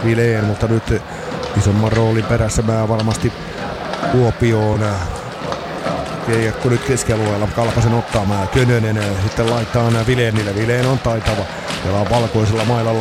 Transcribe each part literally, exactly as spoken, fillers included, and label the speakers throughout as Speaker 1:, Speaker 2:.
Speaker 1: Vileen, mutta nyt isomman roolin perässä mä varmasti Kuopioon. Kiekko nyt keskialueella, Kalpasen ottaa mä Könönen, sitten laittaa nää Vileenille. Vileen on taitava, pelaa valkoisella mailalla.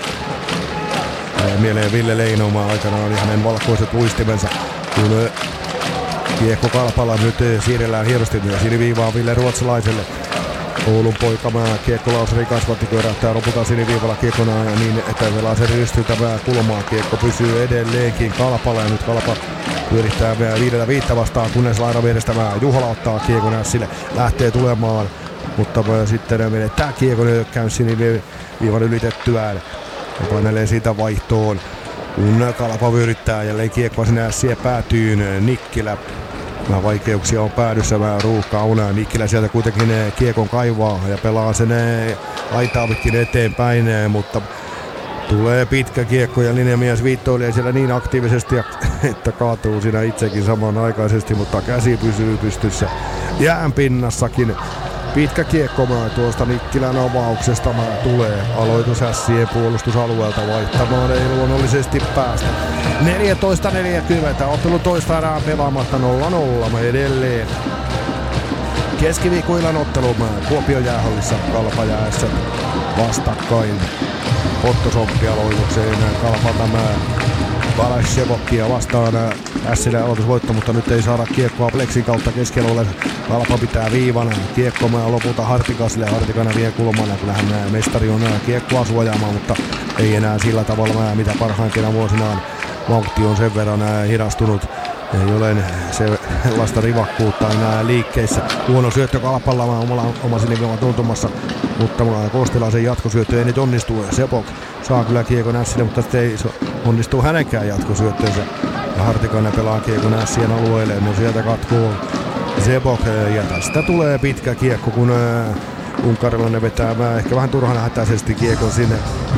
Speaker 1: Mieleen Ville Leinomaa aikanaan hänen valkoiset luistimensa. Kun kiekko Kalpalla nyt siirrellään hienosti myös siniviivaa Ville Ruotsalaiselle. Oulun poika mä kiekko Lausari kasvatti, körähtää lopulta siniviivalla kiekkona niin, että pelaa sen rystytävää kulmaa. Kiekko pysyy edelleenkin Kalpalla ja nyt Kalpa pyörittää viidellä viittä vastaan, kunnes laidan vierestä Juhola ottaa kiekon ässille, lähtee tulemaan, mutta sitten menettää kiekon käyn siniviivan ylitettyään ja painelee siitä vaihtoon. Kun Kalpa vyöryttää jälleen kiekkoa sinne ässiä päätyyn, Nikkilä. Vähän vaikeuksia on päädyssä, vähän ruuhkaa unaa. Nikkilä sieltä kuitenkin kiekon kaivaa ja pelaa sen laitaa pitkin eteenpäin, mutta tulee pitkä kiekko ja linjamies viittoilee siellä niin aktiivisesti, että kaatuu siinä itsekin samanaikaisesti, mutta käsi pysyy pystyssä jään pinnassakin. Pitkä kiekko tuosta Nikkilän avauksesta tulee. Aloitus ässien puolustusalueelta, vaihtamaan ei luonnollisesti päästä. neljätoista neljäkymmentä, ottelu toista erää pelaamatta nolla nolla edelleen. Keskiviikkoillan ottelu Kuopion jäähallissa, Kalpa ja Ässät vastakkain. Otto Somppi aloitukseen, Kalpa tämä Balashevokkia vastaan Ässille aloitusvoitto, mutta nyt ei saada kiekkoa Plexin kautta keskialueelle. Kalpa pitää viivan, kiekko lopulta Hartikasille, Hartikainen vie kulmana, kyllähän mestari on kiekkoa suojaamaan, mutta ei enää sillä tavalla mitä parhaimpina vuosinaan. Vauhti on sen verran hidastunut, ei ole sellaista rivakkuutta enää liikkeissä. Huono syöttö Kalpalla omalla oma siniviivan tuntumassa, mutta Kostilaisen jatkosyöttö ei nyt onnistu. Sepok saa kyllä kiekon Ässille, mutta sitten ei onnistuu hänenkään jatkosyöttönsä. Ja Hartikainen pelaa kiekon Ässien alueelle, no sieltä katkuu Sepok ja tästä tulee pitkä kiekko, kun unkarilainen vetää ehkä vähän turhan hätäisesti kiekon sinne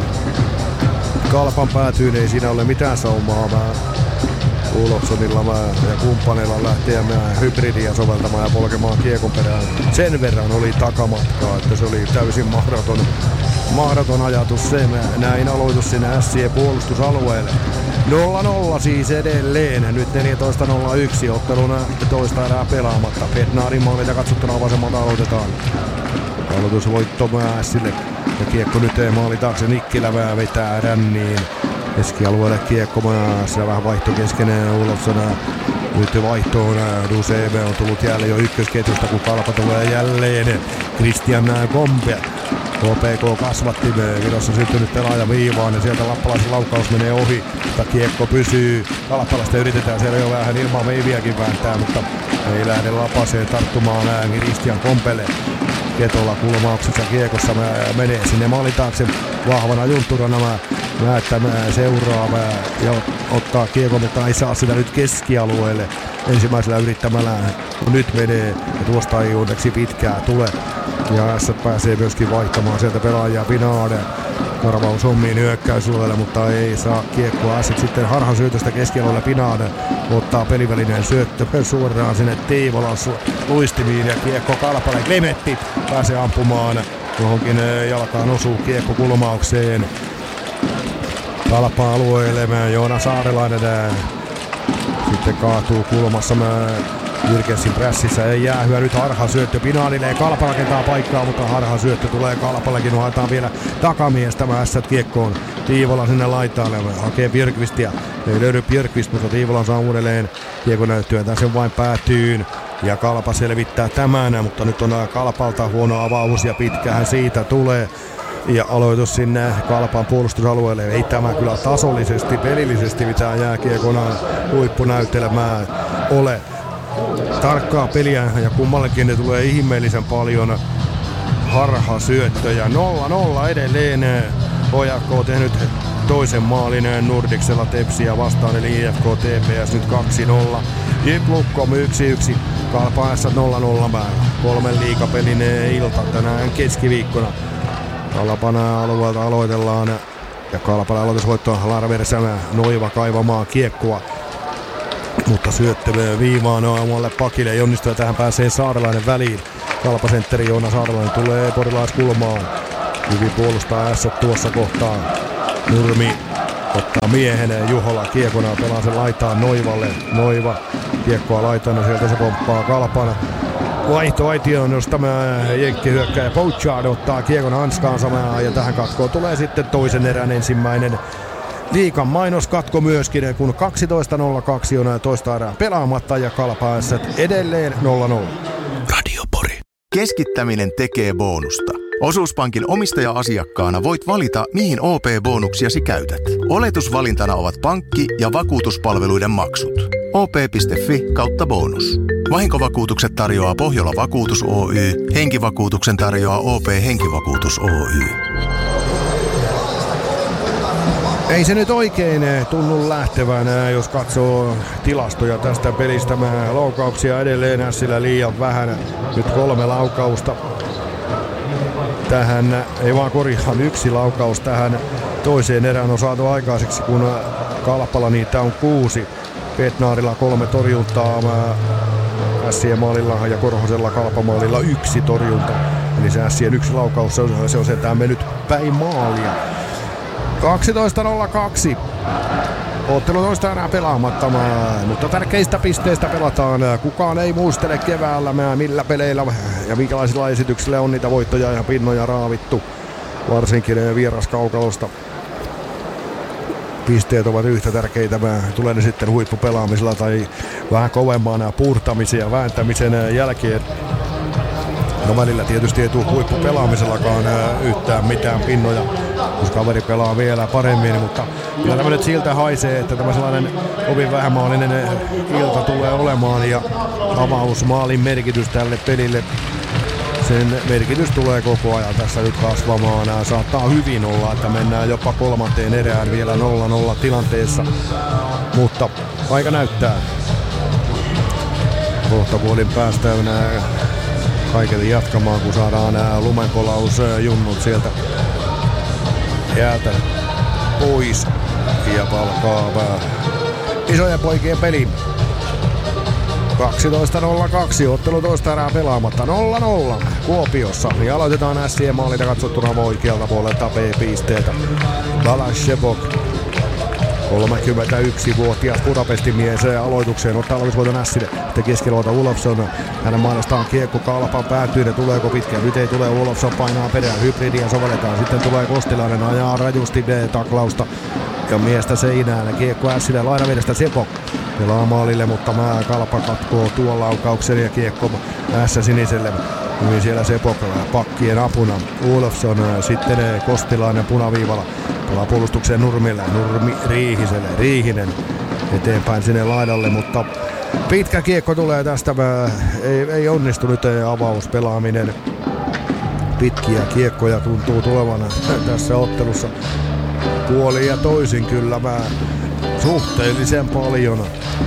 Speaker 1: Kalpan päätyyn, ei siinä ole mitään saumaa. Olofssonilla ja kumppaneilla lähtee hybridiä soveltamaan ja polkemaan kiekon perään. Sen verran oli takamatkaa, että se oli täysin mahdoton, mahdoton ajatus se. Näin aloitus sinne Ässien puolustusalueelle. nolla nolla siis edelleen. Nyt neljätoista nolla yksi otteluna toista erää pelaamatta. Bednarin maalilta katsottuna vasemmalta aloitetaan. Aloitusvoitto Ässille. Ja kiekko nyt maali taakse, Nikkilä vetää ränniin. Keskialueelle kiekko, siellä vähän vaihto keskeneen Olofsson. Nyt vaihtoon Duseve on tullut jälleen jo ykkösketjusta, kun Kalpa tulee jälleen. Christian Kompe. K P K kasvatti Virossa syntynyt pelaaja viivaan ja sieltä lappalaisen laukaus menee ohi. Mutta kiekko pysyy. Kalppalasta yritetään siellä jo vähän ilman veiviäkin vääntää, mutta ei lähde lapaseen tarttumaan Christian Kompelle. Ketola kulmauksessa kiekossa menee sinne maalin taakse vahvana juntturana näyttämään seuraa ja ottaa kiekon, mutta ei saa sitä nyt keskialueelle ensimmäisellä yrittämällä. Nyt menee ja tuosta ei onneksi pitkää tule. Ja S pääsee myöskin vaihtamaan sieltä pelaajia Pinade. Karvaus hommiin hyökkäysalueelle, mutta ei saa kiekkoa. S sitten harhan syötöstä keskialueelle Pinade ottaa pelivälineen syöttö suoraan sinne Tiivolan luistimiin ja kiekko Kalpalle. Klemetti pääsee ampumaan. Johonkin jalkaan osuu kiekko kulmaukseen. Kalpa-alueelle Joona Saarelainen sitten kaatuu kulmassa Jyrkensin prässissä, ei jäähyä nyt harha syöttö Pinadille ja Kalpa rakentaa paikkaa, mutta harha syöttö tulee Kalpallekin, haetaan vielä takamies tämä ässät kiekkoon. Tiivola sinne laitaan, hakee Björkvistia, ei löydy Björkvist, mutta Tiivola saa uudelleen kiekko näyttöä, tässä vain päätyyn. Ja Kalpa selvittää tämän, mutta nyt on Kalpalta huono avaus ja pitkähän siitä tulee. Ja aloitus sinne Kalpan puolustusalueelle. Ei tämä kyllä tasollisesti, pelillisesti mitään jääkiekona huippunäytelmää ole. Tarkkaa peliä ja kummallekin ne tulee ihmeellisen paljon harhasyöttöjä. nolla nolla edelleen. H J K tehnyt toisen maalin Nordicsella Tepsiä vastaan, eli I F K T P S nyt kaksi nolla. Jip Lukkom yksi yksi. Kalpa S nolla nolla määrä. Kolmen liigapelin ilta tänään keskiviikkona. Kalpan alueelta aloitellaan ja Kalpan aloitusvoitto Laara Veresä Noiva kaivamaan kiekkoa. Mutta syöttö viivaan omalle pakille ei onnistu ja tähän pääsee Saarelainen väliin. Kalpasentteri Joona Saarelainen tulee porilaiskulmaan. Hyvin puolustaa S tuossa kohtaa. Nurmi ottaa miehen Juhola kiekona, pelaa sen laitaan Noivalle. Noiva kiekkoa laitana, sieltä se pomppaa Kalpana. Vaihtoaitioon, jos tämä jenkkihyökkäjä Pouchard ottaa kiekon hanskaansa ja tähän katkoon tulee sitten toisen erän ensimmäinen liigan mainoskatko myöskin, kun kaksitoista nolla kaksi on toista erää pelaamatta ja Kalpa Ässät edelleen nolla nolla.
Speaker 2: Radio Pori. Keskittäminen tekee bonusta. Osuuspankin omistaja-asiakkaana voit valita, mihin O P-bonuksiasi käytät. Oletusvalintana ovat pankki- ja vakuutuspalveluiden maksut. O P piste F I kautta bonus. Vahinkovakuutukset tarjoaa Pohjola Vakuutus Oy. Henkivakuutuksen tarjoaa O P Henkivakuutus Oy.
Speaker 1: Ei se nyt oikein tunnu lähtevän, jos katsoo tilastoja tästä pelistä. Laukauksia edelleen Ässillä liian vähän. Nyt kolme laukausta. Tähän, ei vaan korjaan, yksi laukaus tähän toiseen erään on saatu aikaiseksi, kun Kalpalla niitä on kuusi. Petnaarilla kolme torjuntaa, Ässien maalilla ja Korhosella Kalpamaalilla yksi torjunta. Eli se Ässien yksi laukaus, se on, se on sentään mennyt päin maalia. kaksitoista nolla kaksi. Ottelu toista erää pelaamatta, mutta tärkeistä pisteistä pelataan. Kukaan ei muistele keväällä millä peleillä ja minkälaisilla esityksillä on niitä voittoja ja pinnoja raavittu. Varsinkin vieraskaukalosta. Pisteet ovat yhtä tärkeitä, tulee ne sitten huippupelaamisella tai vähän kovemman puurtamisen ja vääntämisen jälkeen. No välillä tietysti ei tule huippupelaamisellakaan yhtään mitään pinnoja, jos kaveri pelaa vielä paremmin, mutta kyllä tämä nyt siltä haisee, että tämä sellainen kovin vähämaalinen ilta tulee olemaan ja avausmaalin merkitys tälle pelille. Sen merkitys tulee koko ajan tässä nyt kasvamaan. Saattaa hyvin olla, että mennään jopa kolmanteen erään vielä nolla nolla tilanteessa, mutta aika näyttää. Kohta puolin päästään kaikille jatkamaan, kun saadaan nämä lumenkolausjunnut sieltä jäältä pois ja palkaa isojen poikien peli. kaksitoista nolla kaksi, ottelu toista erää pelaamatta, nolla nolla Kuopiossa. Ja aloitetaan Ässien maalita katsottuna oikealta puolelta B-pisteeltä. Balashevok, kolmekymmentäyksivuotias Budapestin mies aloitukseen, ottaa aloitusvoiton Ässille. Sitten keskiluota Ulofsson, hänen mainostaan kiekko Kalpan päätyy, ne tuleeko pitkään, nyt ei tule, Ulofsson painaa perään, hybridiä sovelletaan, sitten tulee Kostilainen, ajaa rajusti B-taklausta ja miestä seinään, kiekko Ässille lainavedestä Sepok. Pelaa maalille, mutta mä Kalpa katkoo tuon laukauksen ja kiekko Ässä siniselle. Hyvin siellä Sepok pakkien apuna. Ulofsson sitten Kostilainen punaviivalla. Pelaa puolustukseen Nurmille. Nurmi Riihiselle. Riihinen eteenpäin sinne laidalle, mutta pitkä kiekko tulee tästä. Ei, ei onnistu nyt avauspelaaminen. Pitkiä kiekkoja tuntuu tulevan tässä ottelussa. Puoli ja toisin kyllä mä suhteellisen paljon.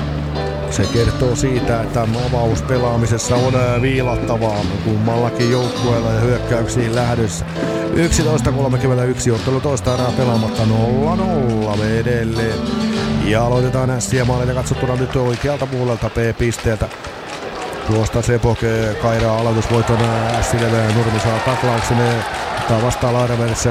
Speaker 1: Se kertoo siitä, että avauspelaamisessa on viilattavaa kummallakin joukkueella ja hyökkäyksiin lähdössä. yksitoista kolmekymmentäyksi ottelu toista erää pelaamatta nolla nolla edelleen. Ja aloitetaan Ässiä maalille katsottuna nyt oikealta puolelta B-pisteeltä. Tuosta Sepok kairaa aloitusvoiton Ässille, Nurmi saa taklauksen, ottaa vastaan lainavedessä.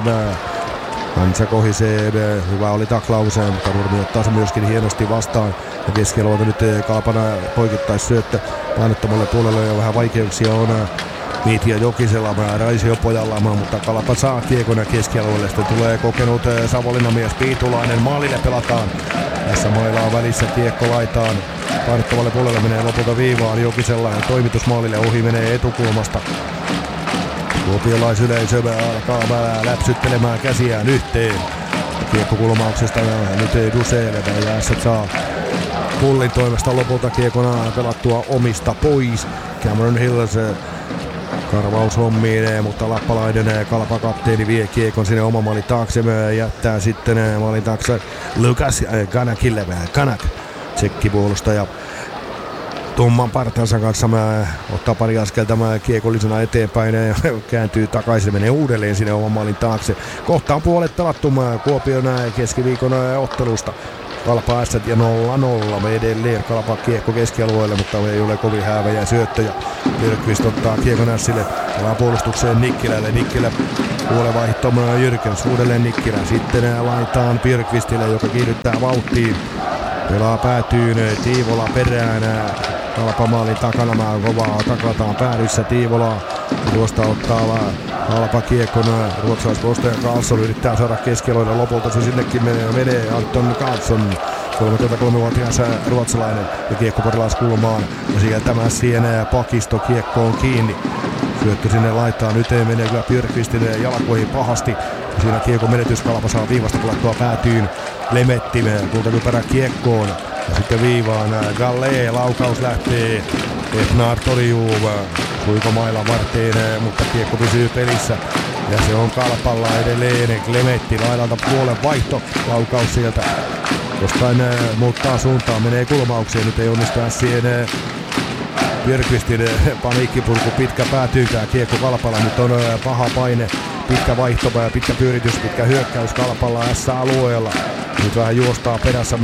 Speaker 1: Hansä kohisee, hyvä oli taklauseen, mutta Nurmi ottaa se myöskin hienosti vastaan. Ja keskialueelta nyt Kalpana poikittais syöttö painottomalle puolelle ja vähän vaikeuksia on Miitia Jokisella, Raisio pojalla, mutta Kalpa saa kiekon keskialueelle. Sitten tulee kokenut Savonlinnan mies Piitulainen, maalille pelataan. Tässä mailaa välissä kiekko laitaan. Painottomalle puolelle menee lopulta viivaan Jokisella ja toimitusmaalille ohi menee etukulmasta. Kuopiolaisyleisö alkaa läpsyttelemään käsiään yhteen. Kiekkokulmauksesta nyt Dusele ja Ässät saa Pullin toimesta lopulta kiekona pelattua omista pois. Cameron Hills karvaushommiin, mutta lappalainen Kalpa kapteeni vie kiekon sinne oman maalin taakse ja jättää sitten maalin taakse Lukas Kanakille. Kanak, tsekkipuolustaja. Tumman partansa kanssa mä ottaa pari askelta mä kiekollisena eteenpäin ja kääntyy takaisin, menee uudelleen sinne oman maalin taakse. Kohta on puolet pelattu Kuopion keskiviikon ottelusta. Kalpa ässät ja nolla nolla. Me edelleen Kalpa kiekko keskialueelle, mutta ei ole kovin häävejä syöttöjä. Björkqvist ottaa kiekon ässille. Pelaa puolustukseen Nikkilälle. Nikkilä puolenvaihtomaan Jyrkens. Uudelleen Nikkilä. Sitten laitaan Björkqvistille, joka kiihdyttää vauhtiin. Pelaa päätyyn Tiivola perään. Kalpa maalin takana, kovaa takataan päädyssä Tiivolaa. Tuosta ottaa Kalpa kiekon ruotsalaispostaja Karlsson yrittää saada keskialueelle. Lopulta se sinnekin menee, menee Anton Karlsson. kolmekymmentäkolmevuotias ruotsalainen ja kiekko potilaskulmaan. Ja sieltä tämä sienää pakisto kiekkoon kiinni. Syöttö sinne laittaa, nyt ei mene kyllä Björkqvistille jalkoihin pahasti. Ja siinä kiekon menetys Kalpa saa viivasta pelattua päätyyn. Lemetti kultakypärä kiekkoon. Ja sitten viivaan Galle, laukaus lähtee. Etnard torjuu suikomailan varteen, mutta kiekko pysyy pelissä. Ja se on Kalpalla edelleen. Klemetti laidalta puolen vaihto. Laukaus sieltä. Jostain muuttaa suuntaan, menee kulmaukseen. Nyt ei onnistu siihen Björkqvistin paniikkipurku. Pitkä päätyykää kiekko Kalpalla. Nyt on paha paine. Pitkä vaihto, pitkä pyöritys, pitkä hyökkäys Kalpalla S-alueella. Nyt vähän juostaa perässä.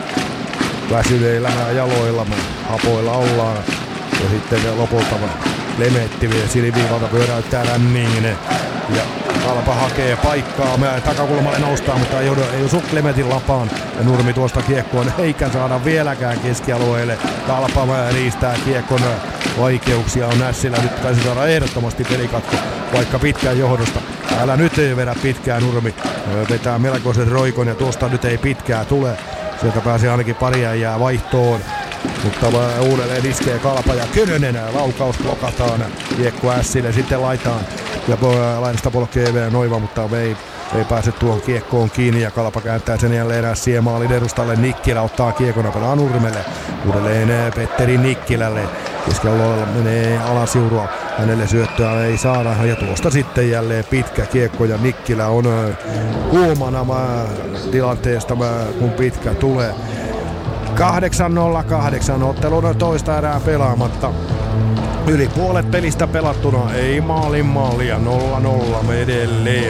Speaker 1: Väsyneillä jaloilla, hapoilla ollaan. Ja sitten lopulta Lemetti vielä siniviivalta pyöräyttää Länninginen. Ja Kalpa hakee paikkaa. Mä takakulmalle noustaan, mutta ei, ei osu Klemetin lapaan. Ja Nurmi tuosta kiekkoon eikä saada vieläkään keskialueelle. Kalpa riistää kiekon vaikeuksia on Näsillä. Nyt taisi saada ehdottomasti pelikatko, vaikka pitkään johdosta. Älä nyt ei vedä pitkään Nurmi. Vetää melkoisen roikon ja tuosta nyt ei pitkää tule. Sieltä pääsee ainakin pari äijää vaihtoon. Mutta uudelleen iskee Kalpa ja Könönen. Laukaus blokataan. Kiekko ässille sitten laitaan. Ja laidasta polkee Noiva, mutta ei, ei pääse tuon kiekkoon kiinni. Ja Kalpa kääntää sen jälleen ässien maalin edustalle. Nikkilä ottaa kiekon pelaa Nurmelle. Uudelleen Petteri Nikkilälle. Keskialueella menee Alasiurua. Hänelle syöttöä ei saada. Ja tuosta sitten jälleen pitkä kiekko. Ja Nikkilä on kuumana tilanteesta, kun pitkä tulee. kahdeksan nolla kahdeksan ottelun toista erää pelaamatta. Yli puolet pelistä pelattuna, ei maalin maalia, nolla nolla me edelleen.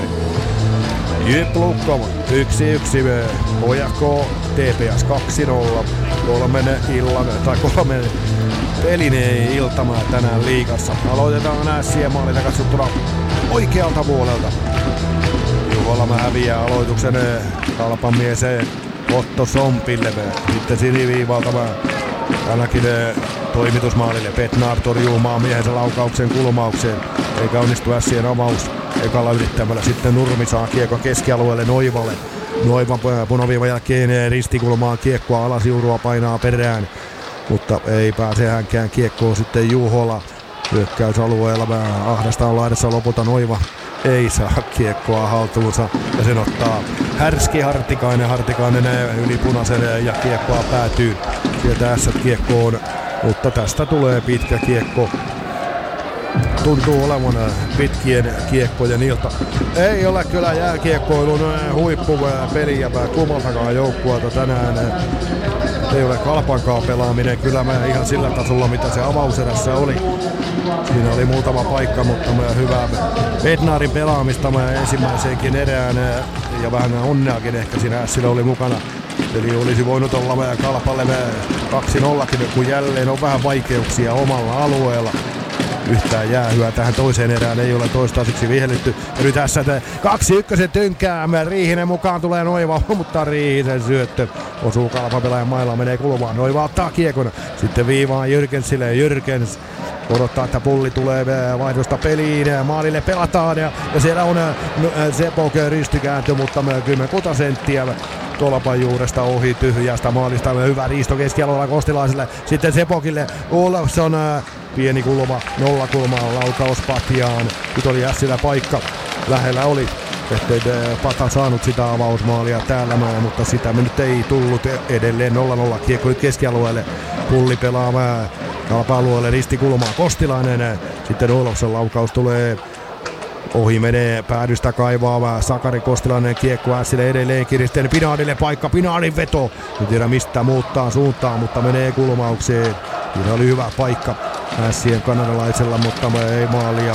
Speaker 1: Jyp Lukko yksi yksi, H J K T P S kaksi nolla. Kolmen illan tai kolmen pelin iltamaa tänään liigassa. Aloitetaan ässien maalilla katsottuna oikealta puolelta. Juholama häviää aloituksen Kalpan mies Otto Sompille. Sitten siniviivalta ainakin toimitusmaalille. Petnard torjuu maamiehensä laukauksen kulmaukseen. Eikä onnistu ässien avaus ekalla yrittämällä. Sitten Nurmi saa kiekko keskialueelle Noivalle. Noivan punaviivan jälkeen ristikulmaan kiekkoa Alasiurua painaa perään. Mutta ei pääse hänkään kiekkoon sitten Juhola. Hyökkäysalueella ahdasta on laidassa lopulta Noiva. Ei saa kiekkoa haltuunsa ja sen ottaa Härski Hartikainen. Hartikainen yli punaisen ja kiekkoa päätyy. Sieltä ässät kiekkoon, mutta tästä tulee pitkä kiekko. Tuntuu olevan pitkien kiekkojen ilta. Ei ole kyllä jääkiekkoilun huippupeliä kummaltakaan joukkueelta tänään. Ei ole Kalpankaan pelaaminen kyllä mä ihan sillä tasolla mitä se avauserässä oli. Siinä oli muutama paikka, mutta hyvää Bednarin pelaamista ensimmäiseenkin erään ja vähän onneakin ehkä siinä ässillä oli mukana. Eli olisi voinut olla Kalpalle kaksi nolla, kun jälleen on vähän vaikeuksia omalla alueella. Yhtään jäähyä tähän toiseen erään ei ole toistaiseksi vihelletty. Ja nyt tässä kaksi ykkösen tynkää. Riihinen mukaan tulee Noiva, mutta Riihisen syöttö osuu Kalpan pelaajan mailla, menee kulmaan. Noiva ottaa kiekon. Sitten viivaan Jyrkensille. Jyrkens odottaa, että pulli tulee vaihdosta peliin. Maalille pelataan ja, ja siellä on Sepok ristikääntö, mutta kymmenkunta senttiä tolpan juuresta ohi tyhjästä maalista. Hyvä riisto keskialueella Kostilaiselle. Sitten Sepokille Olofsson. Pieni kulma, nolla kulmaa, laukaus Patjaan. Nyt oli Ässillä paikka. Lähellä oli, ettei Pata saanut sitä avausmaalia täällä, mutta sitä me nyt ei tullut. Edelleen nolla nolla kiekko nyt keskialueelle. Pulli pelaa Kalpa-alueelle ristikulmaa. Kostilainen. Sitten Olofsson laukaus tulee. Ohi menee päädystä kaivaa Sakari Kostilainen kiekko Ässille edelleen kiristen Pinaadille paikka. Pinaadin veto. En tiedä mistä muuttaa suuntaan, mutta menee kulmaukseen. Siinä oli hyvä paikka Ässien kanadalaisella, mutta ei maalia.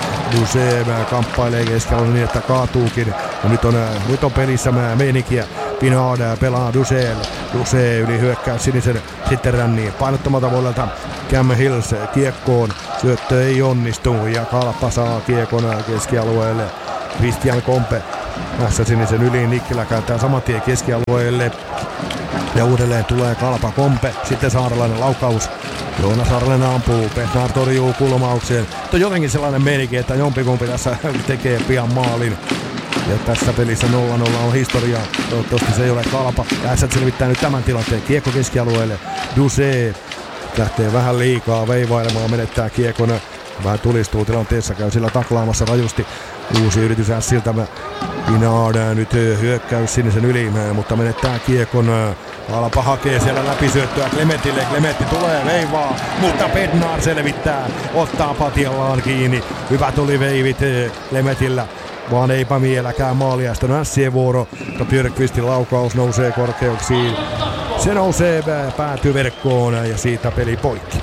Speaker 1: Duse kamppailee keskellä niin, että kaatuukin. Ja nyt on, nyt on pelissä meininkiä. Pinard pelaa Duselle. Duse yli hyökkäys sinisen. Sitten ränniin painottomalta puolelta Cam Hills kiekkoon. Syöttö ei onnistu ja Kalpa saa kiekon keskialueelle. Christian Kompe tässä sinisen yli. Nikkilä kääntää saman tien keskialueelle. Ja uudelleen tulee Kalpa Kompe. Sitten Saarelainen laukaus. Joona Saarelainen ampuu. Bednar torjuu kulmaukseen. Mutta jotenkin sellainen meininki, että jompikumpi tässä tekee pian maalin. Ja tässä pelissä nolla nolla on historiaa. Toivottavasti se ei ole Kalpa. Ja Ässät selvittää nyt tämän tilanteen. Kiekko keskialueelle. Duse lähtee vähän liikaa veivailemaan. Menettää kiekon. Vähän tulistuu tilanteessa. Käy sillä taklaamassa rajusti. Uusi yritys Ässiltä. Pinard nyt hyökkäys sinisen yli, mutta menettää kiekon. Kalpa hakee siellä läpisyöttöä Clementille. Clementti tulee veivaa, mutta Bednar selvittää. Ottaa patiallaan kiinni. Hyvät oli veivit Clementillä. Vaan eipä vieläkään maaliaston Ässien vuoro. Mutta Björkqvistin laukaus nousee korkeuksiin. Se nousee päätyy verkkoon ja siitä peli poikki.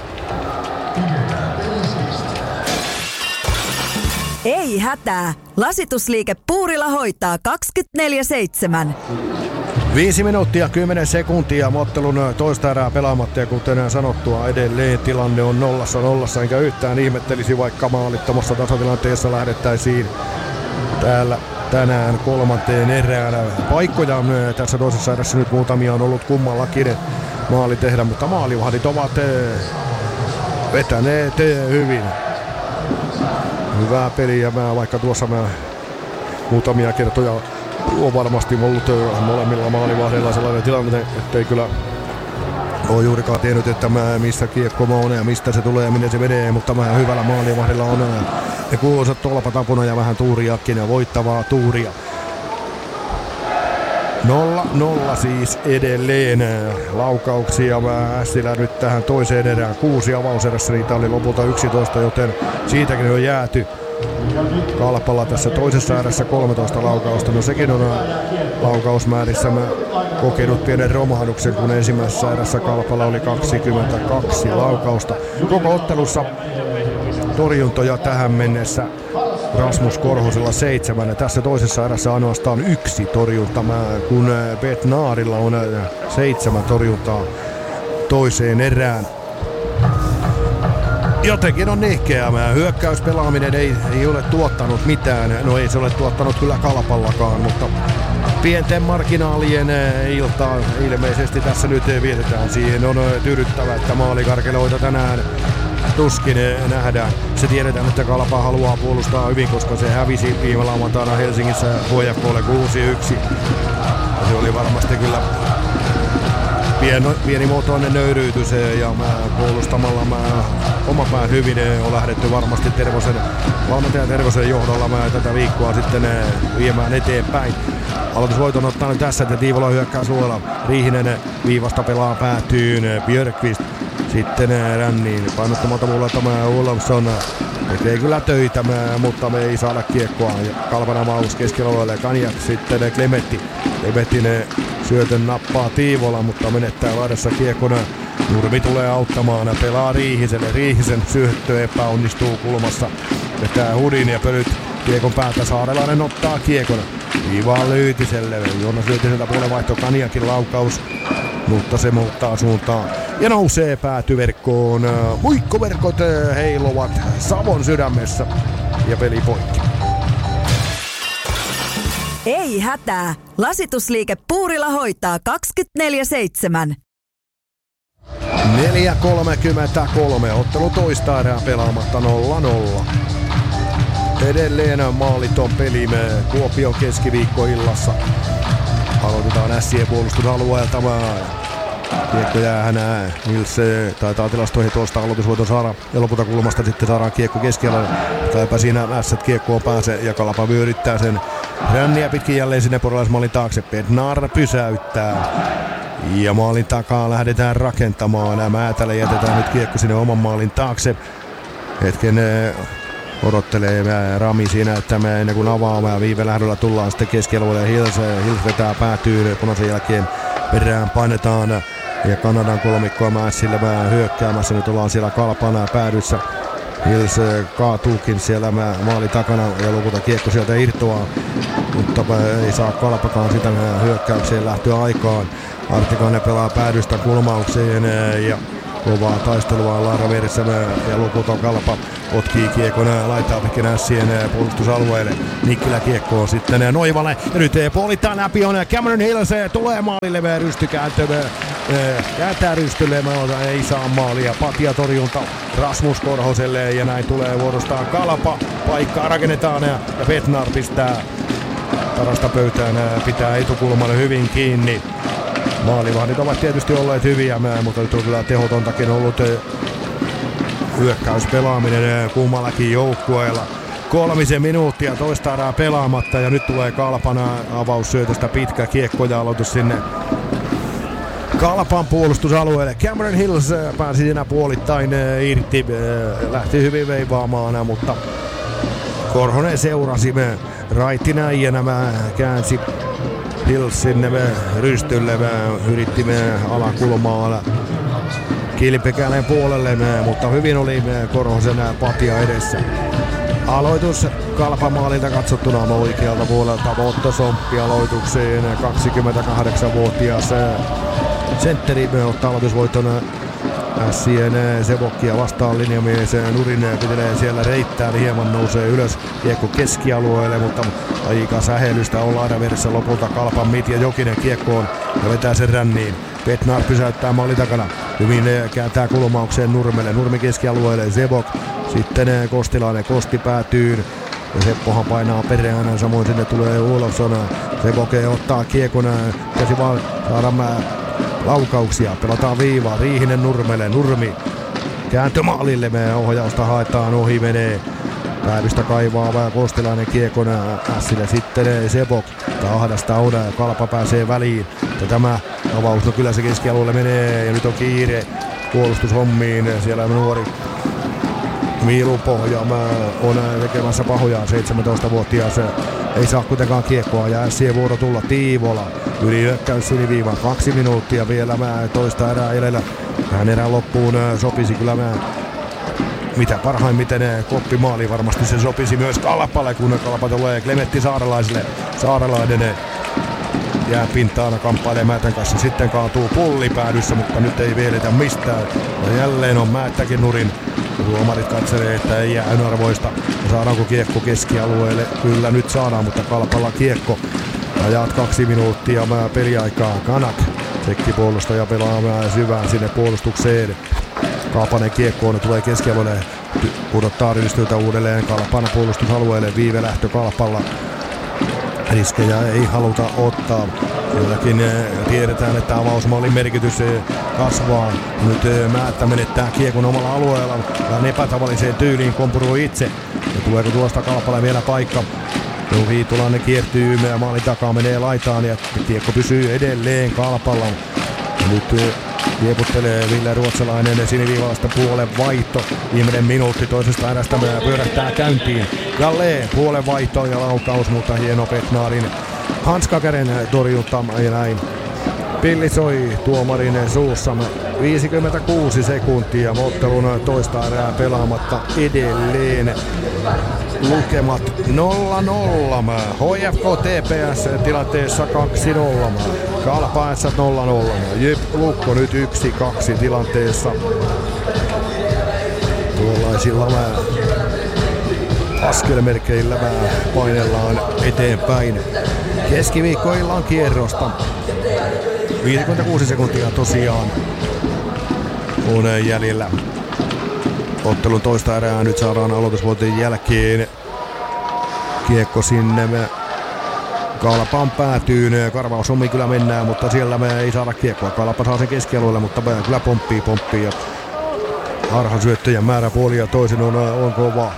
Speaker 3: Ei hätää. Lasitusliike Puurila hoitaa kaksikymmentäneljä seitsemän.
Speaker 1: Viisi minuuttia, kymmenen sekuntia ottelun toista erää pelaamatta ja kuten sanottua edelleen tilanne on nollassa nollassa, enkä yhtään ihmettelisi vaikka maalittomassa tasatilanteessa lähdettäisiin täällä tänään kolmanteen erään. Paikkoja tässä toisessa erässä nyt muutamia on ollut kummallakin maali tehdä, mutta maalivahdit ovat vetäneet hyvin. Hyvää peliä, mä vaikka tuossa mä muutamia kertoja on varmasti ollut molemmilla maalivahdeilla sellainen tilanne, ettei kyllä ole juurikaan tiennyt, että mä missä kiekko on ja mistä se tulee ja minne se menee, mutta mä hyvällä maalivahdilla on ne kuuluisat tolpatapuna ja vähän tuuriakin ja voittavaa tuuria. nolla nolla siis edelleen laukauksia Ässilä nyt tähän toiseen erään. Kuusi avauserässä, niitä oli lopulta yksitoista, joten siitäkin on jääty. Kalpalla tässä toisessa erässä kolmetoista laukausta. No sekin on laukausmäärissä mä kokenut pienen romahduksen, kun ensimmäisessä erässä Kalpalla oli kaksikymmentäkaksi laukausta. Koko ottelussa torjuntoja tähän mennessä Rasmus Korhosella seitsemän ja tässä toisessa erässä ainoastaan yksi torjunta, kun Bednarilla on seitsemän torjuntaa toiseen erään. Jotenkin on nihkeämää. Hyökkäyspelaaminen ei, ei ole tuottanut mitään. No ei se ole tuottanut kyllä Kalpallakaan, mutta pienten marginaalien iltaa ilmeisesti tässä nyt vietetään. Siihen on tyydyttävä, että maalikarkeloita tänään tuskin nähdään. Se tiedetään, että Kalpa haluaa puolustaa hyvin, koska se hävisi viime lauantaina Helsingissä H F K:lle kuusi yksi. Se oli varmasti kyllä pieni, pienimuotoinen nöyryytys ja mä puolustamalla mä oma pään hyvin on lähdetty varmasti Tervosen, valmentaja Tervosen johdolla mä tätä viikkoa sitten viemään eteenpäin. Aloitusvoiton ottaa nyt tässä, että Tiivola hyökkää suojella. Riihinen viivasta pelaa päätyyn. Björkqvist sitten ränniin. Painottomalta puolelta Olofsson tekee kyllä töitä, mutta me ei saada kiekkoa. Kalpana maus keskialueelle. Kanjak sitten Clementti. Clementin syötön nappaa Tiivola, mutta menettää laidassa kiekkona. Nurmi tulee auttamaan. Pelaa Riihiselle. Riihisen syöttö epäonnistuu kulmassa. Vetää Hudin ja pölyt kiekon päältä. Saarelainen ottaa kiekon. Viivaan Lyytiselle. Joonas Lyytiseltä puolenvaihto Kanjakin laukaus. Mutta se muuttaa suuntaan ja nousee päätyverkkoon. Muikkoverkot heiluvat Savon sydämessä ja peli poikki.
Speaker 3: Ei hätää. Lasitusliike Puurila hoitaa kaksikymmentäneljä seitsemän.
Speaker 1: neljä kolmekymmentäkolme. Ottelu toista erää pelaamatta nolla nolla. Edelleen maaliton pelimme Kuopion keskiviikkoillassa. Aloitetaan Ässien puolustusalueelta. Kiekko jää hänään. Nils taitaa tilastoihin tuosta aloitusvoiton saada. Ja lopulta kulmasta sitten saadaan kiekko keskialle. Taipä siinä Ässät kiekkoon pääsee ja Kalpa vyöryttää sen ränniä pitkin jälleen sinne porilaismaalin taakse. Bednar pysäyttää. Ja maalin takaa lähdetään rakentamaan. Määtälle jätetään nyt kiekko sinne oman maalin taakse. Hetken odottelee Rami siinä, että me ennen kuin avaamaan viivelähdöllä tullaan sitten keskialueelle. Hills, Hills vetää päätyyn, punaisen jälkeen perään painetaan ja Kanadan kolmikkoa Mässille hyökkäämässä. Nyt ollaan siellä Kalpana päädyssä. Hills kaatuukin siellä maali takana ja lopulta kiekko sieltä irtoaa, mutta ei saa Kalpakaan sitä hyökkäykseen lähtöä aikaan. Artikainen pelaa päädystä kulmaukseen ja kovaa taistelua Laara vieressä ja lopulta Kalpa potkii kiekon laittaa pitkin ässien puolustusalueelle. Nikkilä kiekkoon sitten Noivalle ja nyt puolittaa läpi on Cameron Hills tulee maalille rystykääntö. Kääntää rystylle, ei saa maalia. Patja torjunta Rasmus Korhoselle ja näin tulee vuorostaan Kalpa. Paikkaa rakennetaan ja Petnar pistää tarasta pöytään, pitää etukulman hyvin kiinni. Maalivahdit ovat tietysti olleet hyviä, mutta nyt on kyllä tehotontakin ollut hyökkäyspelaaminen kummallakin joukkueella. Kolmisen minuuttia toista erää pelaamatta ja nyt tulee Kalpana avaussyötöstä pitkä kiekko ja aloitus sinne Kalpan puolustusalueelle. Cameron Hills pääsi siinä puolittain irti, lähti hyvin veivaamaan, mutta Korhonen seurasi raitin äijänä, käänsi Hillsin rystylle, yritti alakulmaa Kilpekäinen puolelle, mutta hyvin oli Korhosen Patja edessä. Aloitus Kalpamaalilta katsottuna oikealta puolelta Otto Somppi aloitukseen, kaksikymmentäkahdeksanvuotias sentteri ottaa aloitusvoiton ässien Sevokkia vastaan linjamies. Nurin pitelee siellä reittää, hieman nousee ylös kiekko keskialueelle, mutta aika säheilystä on Laidan vieressä lopulta Kalpan Mit ja Jokinen kiekkoon ja vetää sen ränniin. Petnar pysäyttää maali takana. Hyvin kääntää kulmaukseen Nurmelle. Nurmi keskialueelle Sevok. Sitten Kostilainen. Kosti päätyy. Ja Seppohan painaa perään. Samoin sinne tulee Olofsson. Sevok ottaa kiekon. Käsi vaan saada laukauksia. Pelataan viivaa. Riihinen Nurmelle. Nurmi. Kääntö maalille. Ohjausta haetaan. Ohi menee. Päädystä kaivaa vaan Kostilainen kiekon ässille. Sitten Sevok. Tahdasta on. Kalpa pääsee väliin. Ja tämä avaus, no kyllä se keskialueelle menee ja nyt on kiire puolustushommiin. Siellä nuori Miilu Pohjanmaa on tekemässä pahojaan, seitsemäntoistavuotias. Ei saa kuitenkaan kiekkoa ja ässien vuoro tulla. Tiivola yli hyökkäys siniviivan, kaksi minuuttia vielä toista erää edellä. Tähän erään loppuun sopisi kyllä mä mitä parhaimmiten koppimaali, varmasti se sopisi myös Kalpalle, kun Kalpa tulee Klementti Saarelaiselle. Saarelainen jää pintaan, kamppailee Määtän kanssa, sitten kaatuu pulli päädyssä, mutta nyt ei vieletä mistään. Ja jälleen on Määttäkin nurin. Tuomarit katselee, että ei jää arvoista. Ja saadaanko kiekko keskialueelle? Kyllä nyt saadaan, mutta Kalpalla kiekko. Ajat kaksi minuuttia peliaikaa. Kanak, sekkipuolustaja pelaa syvään sinne puolustukseen. Kaapanen kiekkoon, tulee keskialueelle, pudottaa rystyltä uudelleen Kalpan puolustusalueelle. Viivelähtö Kalpalla. Riskejä ei haluta ottaa. Kylläkin tiedetään, että avausmaalin merkitys kasvaa. Nyt Määttä menettää kiekon omalla alueella. Vähän epätavalliseen tyyliin kompuroi itse. Ja tuleeko tuosta Kalpalle vielä paikka? Viitulainen kiertyy ja maalin takaa menee laitaan ja kiekko pysyy edelleen Kalpalla. Ja nyt vieputtelee Ville Ruotsalainen siniviivasta puolen vaihto. Viimeinen minuutti toisesta erästä pyörähtää käyntiin. Jalle puolen vaihto ja laukaus, mutta hieno Petnarin hanskakäden torjunta ja näin. Pilli soi tuomarin suussa. viisikymmentäkuusi sekuntia ottelun toista erää pelaamatta edelleen. Lukemat nolla nolla. H F K T P S tilanteessa kaksi nolla. Kalpa S nolla nolla. Jyp Lukko nyt yksi kaksi tilanteessa. Tuollaisilla askelmerkeillä painellaan eteenpäin. Keskiviikkoillan kierrosta. viisikymmentäkuusi sekuntia tosiaan on jäljellä. Ottelun toista erää nyt saadaan aloitusvoiton jälkeen. Kiekko sinne Kalpan päätyyn. Karvaus omi kyllä mennään, mutta siellä me ei saada kiekkoa. Kalpa saa sen keskialueelle, mutta kyllä pomppii pomppii. Ja harhasyöttöjen määrä puoli ja toisen on, on kova.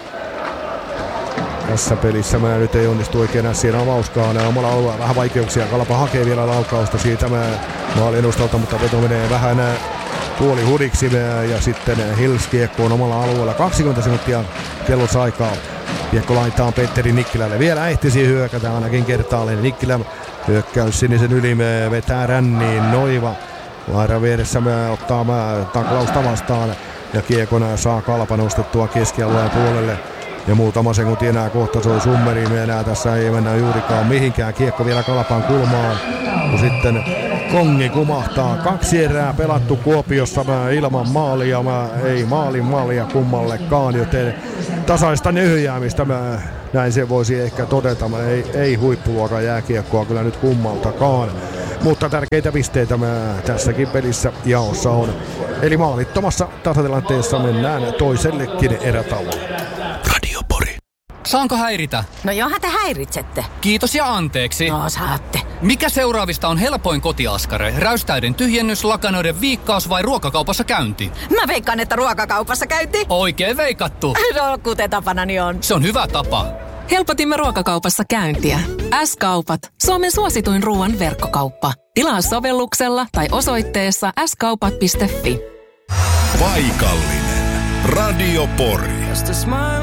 Speaker 1: Tässä pelissä mä nyt ei onnistu oikein ässien avauskaan. Omalla alueella vähän vaikeuksia. Kalpa hakee vielä laukausta siitä maalin edustalta, mutta veto menee vähän puoli hudiksi. Ja sitten Hills kiekko on omalla alueella. kaksikymmentä sekuntia kellossa aikaa. Kiekko laittaa Petteri Nikkilälle. Vielä ehtisi hyökätä ainakin kertaalleen. Nikkilä hyökkäys sinisen yli. Vetää ränniin. Noiva Laidan vieressä ottaa taklausta vastaan. ja kiekona saa Kalpa nostettua keskialueen puolelle. Ja muutama sekunti enää kohta soi summeriin. Me enää tässä ei mennä juurikaan mihinkään. Kiekko vielä Kalpan kulmaan. Kun sitten kongi kumahtaa. Kaksi erää pelattu Kuopiossa ilman maalia. Mä ei maalin maalia kummallekaan. Joten tasaista nyhjäämistä mä näin se voisi ehkä todeta. Mä ei, ei huippuluokan jääkiekkoa kyllä nyt kummaltakaan. Mutta tärkeitä pisteitä mä tässäkin pelissä jaossa on. Eli maalittomassa tasatilanteessa mennään toisellekin erätauolle.
Speaker 4: Radio Pori. Saanko häiritä?
Speaker 5: No johan te häiritsette.
Speaker 4: Kiitos ja anteeksi.
Speaker 5: No saatte.
Speaker 4: Mikä seuraavista on helpoin kotiaskare? Räystäiden tyhjennys, lakanoiden viikkaus vai ruokakaupassa käynti?
Speaker 5: Mä veikkaan, että ruokakaupassa käynti.
Speaker 4: Oikein veikattu.
Speaker 5: No kuten tapanani on.
Speaker 4: Se on hyvä tapa.
Speaker 6: Helpotimme ruokakaupassa käyntiä. S-kaupat. Suomen suosituin ruoan verkkokauppa. Tilaa sovelluksella tai osoitteessa s kaupat piste f i.
Speaker 7: Paikallinen Radio Pori.